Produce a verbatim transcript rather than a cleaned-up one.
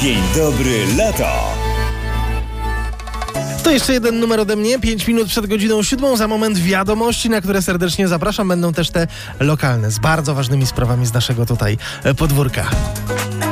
Dzień dobry, lato. To jeszcze jeden numer ode mnie, pięć minut przed godziną siódmą. Za moment wiadomości, na które serdecznie zapraszam. Będą też te lokalne, z bardzo ważnymi sprawami z naszego tutaj podwórka.